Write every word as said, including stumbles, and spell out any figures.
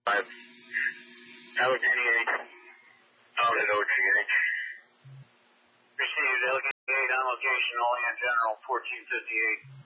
five. Allegheny eight. Out at O G H. Received Allegheny eight on location, only in general, fourteen fifty-eight.